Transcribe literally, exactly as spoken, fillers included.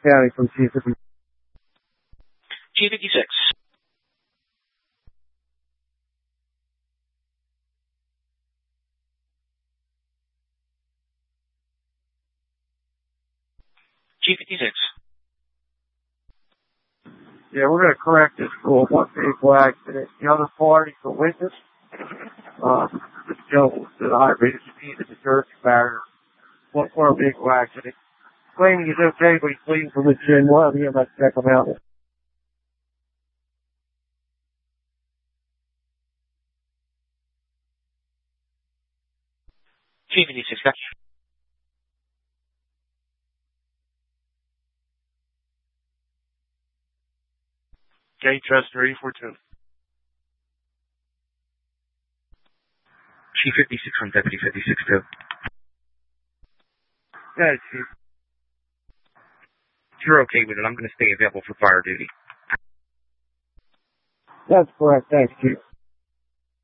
County from G fifty-six. G fifty-six. G fifty-six. Yeah, we're going to correct this for one vehicle accident. The other party, the witness, uh, the gentleman said I rated speed at the church barrier. One more vehicle accident. Claiming he's okay, but he's bleeding from the chin. We'll have him check him out. G fifty-six, got you. Okay, Chester, eight four two. G fifty-six from Deputy fifty-six two. Yeah, Chief. If you're okay with it, I'm going to stay available for fire duty. That's correct. Thanks, Chief.